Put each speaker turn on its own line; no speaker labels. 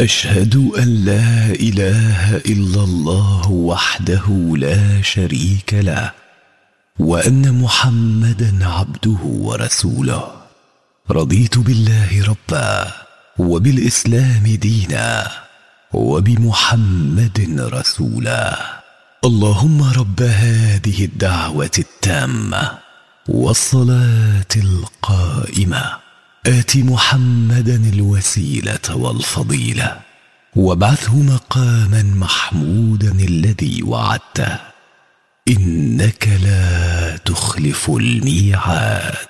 أشهد أن لا إله إلا الله وحده لا شريك له، وأن محمدا عبده ورسوله. رضيت بالله ربا، وبالإسلام دينا، وبمحمد رسولا. اللهم رب هذه الدعوة التامة والصلاة القائمة، آت محمدا الوسيلة والفضيلة، وابعثه مقاما محمودا الذي وعدته، إنك لا تخلف الميعاد.